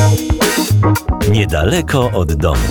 Niedaleko od domu.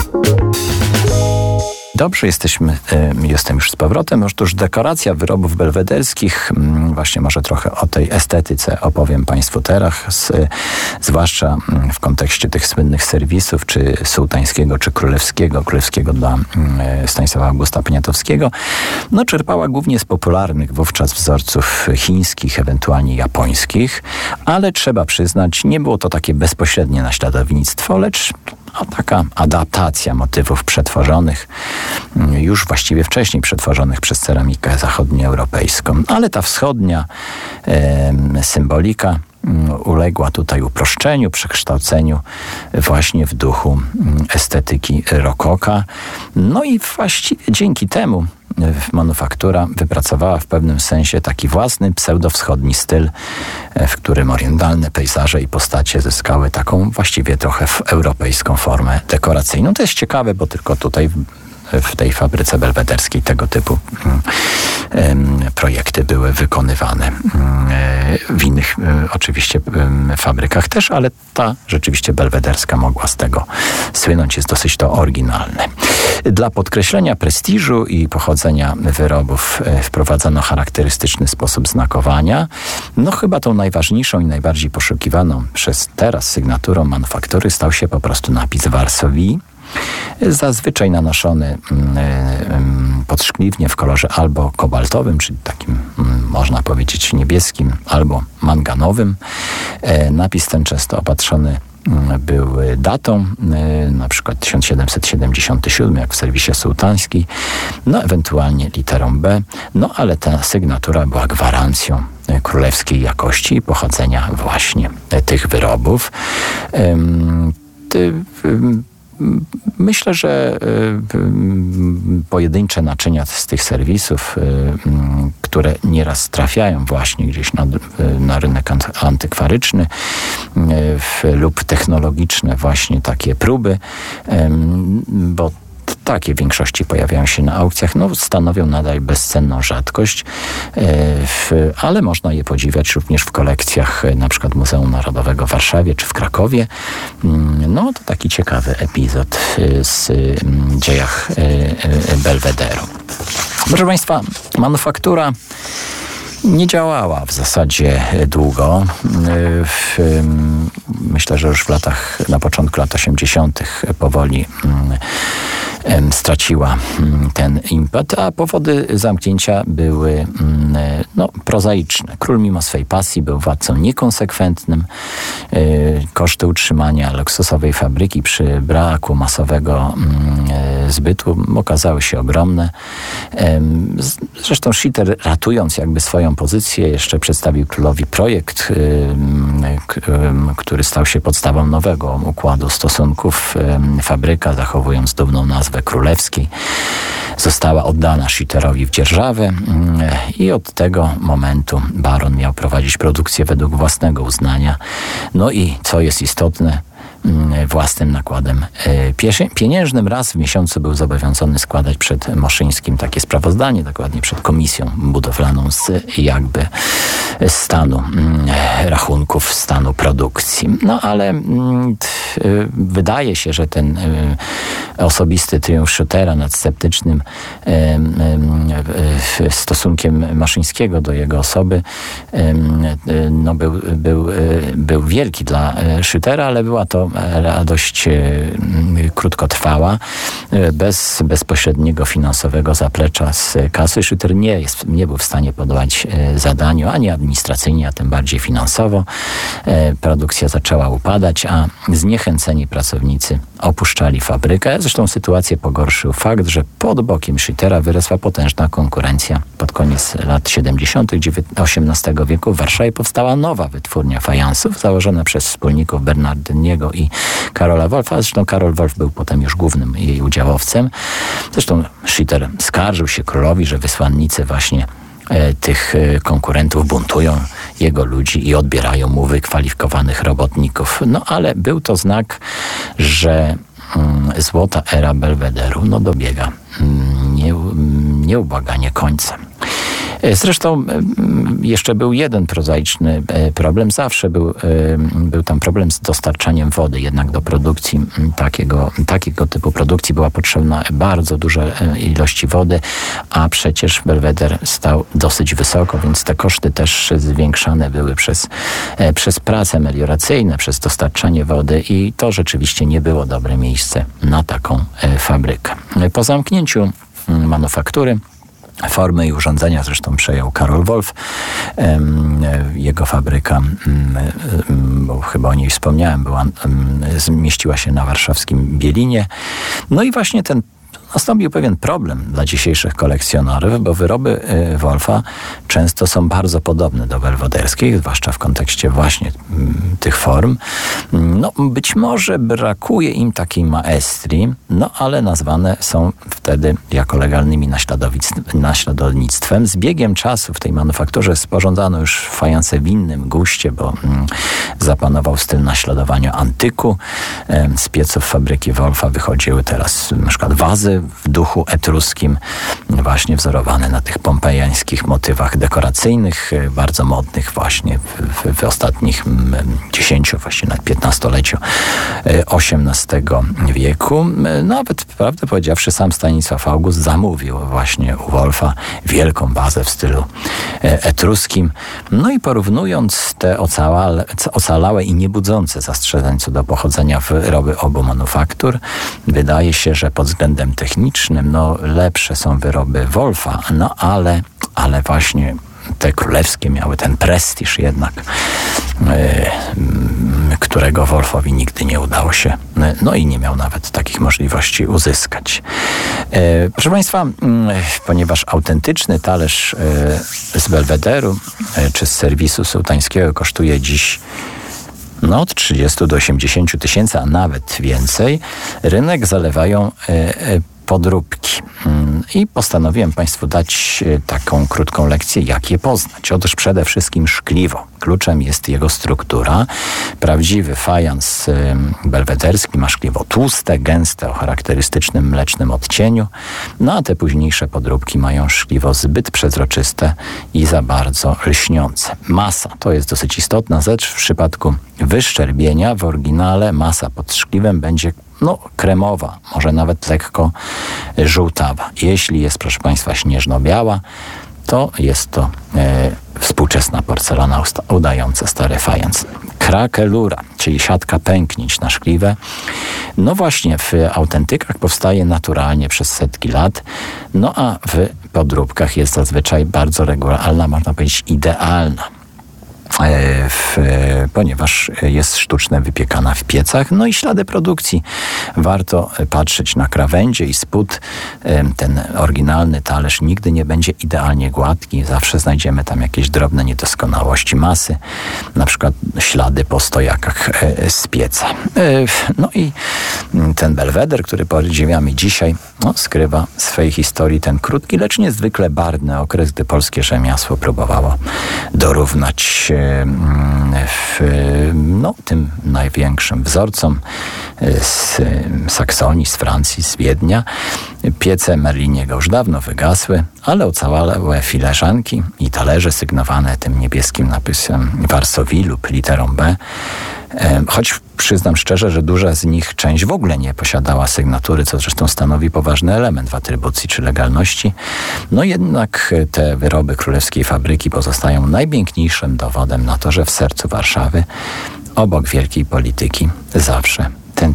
Dobrze, jestem już z powrotem. Otóż dekoracja wyrobów belwederskich, właśnie może trochę o tej estetyce opowiem Państwu teraz, zwłaszcza w kontekście tych słynnych serwisów, czy sułtańskiego, czy królewskiego dla Stanisława Augusta Poniatowskiego, czerpała głównie z popularnych wówczas wzorców chińskich, ewentualnie japońskich, ale trzeba przyznać, nie było to takie bezpośrednie naśladownictwo, lecz taka adaptacja motywów przetworzonych, już właściwie wcześniej przetworzonych przez ceramikę zachodnioeuropejską. Ale ta wschodnia symbolika uległa tutaj uproszczeniu, przekształceniu właśnie w duchu estetyki rokoka. I właściwie dzięki temu manufaktura wypracowała w pewnym sensie taki własny pseudowschodni styl, w którym orientalne pejzaże i postacie zyskały taką właściwie trochę europejską formę dekoracyjną. To jest ciekawe, bo tylko tutaj w tej fabryce belwederskiej tego typu projekty były wykonywane. W innych oczywiście fabrykach też, ale ta rzeczywiście belwederska mogła z tego słynąć. Jest dosyć to oryginalne. Dla podkreślenia prestiżu i pochodzenia wyrobów wprowadzono charakterystyczny sposób znakowania. Chyba tą najważniejszą i najbardziej poszukiwaną przez teraz sygnaturą manufaktury stał się po prostu napis Varsovie. Zazwyczaj nanoszony podszkliwnie w kolorze albo kobaltowym, czyli takim można powiedzieć niebieskim, albo manganowym. Napis ten często opatrzony był datą, na przykład 1777, jak w serwisie sułtański, ewentualnie literą B, ale ta sygnatura była gwarancją królewskiej jakości i pochodzenia właśnie tych wyrobów. Myślę, że pojedyncze naczynia z tych serwisów, które nieraz trafiają właśnie gdzieś na rynek antykwaryczny lub technologiczne właśnie takie próby, bo takie w większości pojawiają się na aukcjach, stanowią nadal bezcenną rzadkość, ale można je podziwiać również w kolekcjach na przykład Muzeum Narodowego w Warszawie czy w Krakowie. To taki ciekawy epizod z dziejach Belwederu. Proszę Państwa, manufaktura nie działała w zasadzie długo. Myślę, że już na początku lat 80. powoli straciła ten impet, a powody zamknięcia były prozaiczne. Król mimo swej pasji był władcą niekonsekwentnym. Koszty utrzymania luksusowej fabryki przy braku masowego zbytu okazały się ogromne. Zresztą Schitter, ratując jakby swoją pozycję, jeszcze przedstawił królowi projekt, który stał się podstawą nowego układu stosunków. Fabryka, zachowując dumną nazwę królewskiej, została oddana Schitterowi w dzierżawę i od tego momentu baron miał prowadzić produkcję według własnego uznania. I co jest istotne, własnym nakładem pieniężnym. Raz w miesiącu był zobowiązany składać przed Moszyńskim takie sprawozdanie, dokładnie przed komisją budowlaną z jakby stanu rachunków, stanu produkcji. Ale wydaje się, że ten osobisty triumf Schittera nad sceptycznym stosunkiem Moszyńskiego do jego osoby był wielki dla Schittera, ale była to radość krótkotrwała, bez bezpośredniego finansowego zaplecza z kasy. Schitter nie był w stanie podołać zadaniu ani administracyjnie, a tym bardziej finansowo. Produkcja zaczęła upadać, a zniechęceni pracownicy opuszczali fabrykę. Zresztą sytuację pogorszył fakt, że pod bokiem Schittera wyrosła potężna konkurencja. Pod koniec lat 70. XVIII wieku w Warszawie powstała nowa wytwórnia fajansów, założona przez wspólników Bernardyniego i Karola Wolfa. Zresztą Karol Wolf był potem już głównym jej udziałowcem. Zresztą Schitter skarżył się królowi, że wysłannicy właśnie tych konkurentów buntują jego ludzi i odbierają mu wykwalifikowanych robotników. Ale był to znak, że złota era Belwederu dobiega nieubłaganie końca. Zresztą jeszcze był jeden prozaiczny problem. Zawsze był tam problem z dostarczaniem wody. Jednak do produkcji takiego typu produkcji była potrzebna bardzo duże ilości wody, a przecież Belweder stał dosyć wysoko, więc te koszty też zwiększane były przez prace melioracyjne, przez dostarczanie wody i to rzeczywiście nie było dobre miejsce na taką fabrykę. Po zamknięciu manufaktury formy i urządzenia zresztą przejął Karol Wolf. Jego fabryka, bo chyba o niej wspomniałem, zmieściła się na warszawskim Bielinie. No i właśnie nastąpił pewien problem dla dzisiejszych kolekcjonerów, bo wyroby Wolfa często są bardzo podobne do belwederskich, zwłaszcza w kontekście właśnie tych form. No, być może brakuje im takiej maestrii, no ale nazwane są wtedy jako legalnymi naśladownictwem. Z biegiem czasu w tej manufakturze sporządzano już fajanse w innym guście, bo zapanował styl naśladowania antyku. Z pieców fabryki Wolfa wychodziły teraz na przykład wazy w duchu etruskim, właśnie wzorowane na tych pompejańskich motywach dekoracyjnych, bardzo modnych właśnie w ostatnich 10, właściwie nawet 15-leciu XVIII wieku. Nawet, prawdę powiedziawszy, sam Stanisław August zamówił właśnie u Wolfa wielką bazę w stylu etruskim. No i porównując te ocalałe i niebudzące zastrzeżeń co do pochodzenia wyroby obu manufaktur, wydaje się, że pod względem technicznym lepsze są wyroby Wolfa, ale właśnie te królewskie miały ten prestiż jednak, którego Wolfowi nigdy nie udało się, no i nie miał nawet takich możliwości uzyskać. Proszę Państwa, ponieważ autentyczny talerz z Belwederu czy z serwisu sułtańskiego kosztuje dziś od 30 do 80 tysięcy, a nawet więcej, rynek zalewają podróbki. I postanowiłem Państwu dać taką krótką lekcję, jak je poznać. Otóż przede wszystkim szkliwo. Kluczem jest jego struktura. Prawdziwy fajans belwederski ma szkliwo tłuste, gęste, o charakterystycznym mlecznym odcieniu, a te późniejsze podróbki mają szkliwo zbyt przezroczyste i za bardzo lśniące. Masa to jest dosyć istotna rzecz. W przypadku wyszczerbienia w oryginale masa pod szkliwem będzie kremowa, może nawet lekko żółtawa. Jeśli jest, proszę Państwa, śnieżno-biała, to jest to współczesna porcelana udająca stary fajans. Krakelura, czyli siatka pęknięć na szkliwę, właśnie w autentykach powstaje naturalnie przez setki lat, a w podróbkach jest zazwyczaj bardzo regularna, można powiedzieć idealna. Ponieważ jest sztuczne wypiekana w piecach. I ślady produkcji. Warto patrzeć na krawędzie i spód. Ten oryginalny talerz nigdy nie będzie idealnie gładki. Zawsze znajdziemy tam jakieś drobne niedoskonałości masy. Na przykład ślady po stojakach z pieca. I ten Belweder, który podziwiamy dzisiaj, skrywa w swej historii ten krótki, lecz niezwykle barwny okres, gdy polskie rzemiosło próbowało dorównać tym największym wzorcom z Saksonii, z Francji, z Wiednia. Piece Merliniego już dawno wygasły, ale ocalałe filiżanki i talerze sygnowane tym niebieskim napisem Varsovie lub literą B. Choć przyznam szczerze, że duża z nich część w ogóle nie posiadała sygnatury, co zresztą stanowi poważny element w atrybucji czy legalności. Jednak te wyroby królewskiej fabryki pozostają najpiękniejszym dowodem na to, że w sercu Warszawy, obok wielkiej polityki, zawsze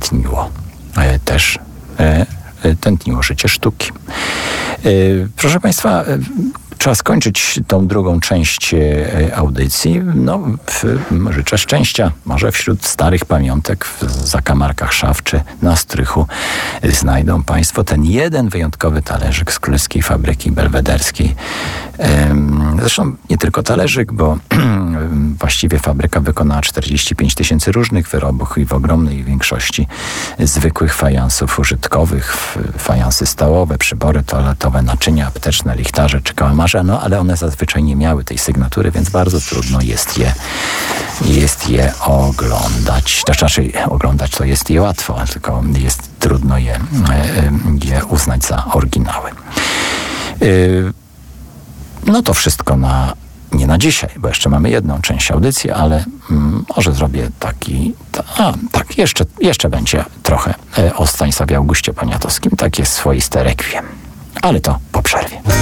tętniło życie sztuki. Proszę Państwa, trzeba skończyć tą drugą część audycji. Życzę szczęścia. Może wśród starych pamiątek w zakamarkach szaf czy na strychu znajdą Państwo ten jeden wyjątkowy talerzyk z królewskiej fabryki belwederskiej. Zresztą nie tylko talerzyk, bo właściwie fabryka wykonała 45 tysięcy różnych wyrobów i w ogromnej większości zwykłych fajansów użytkowych, fajansy stołowe, przybory toaletowe, naczynia apteczne, lichtarze czy kałamarze, ale one zazwyczaj nie miały tej sygnatury, więc bardzo trudno jest je oglądać. Oglądać to jest je łatwo, tylko jest trudno je uznać za oryginały. No to wszystko nie na dzisiaj, bo jeszcze mamy jedną część audycji, ale może zrobię jeszcze będzie trochę o Stanisławie Augustie Poniatowskim, takie swoiste rekwiem. Ale to po przerwie.